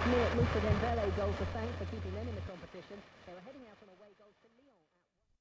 Musa Dembele goal for thanks for keeping them in the competition. They were heading out on away goal.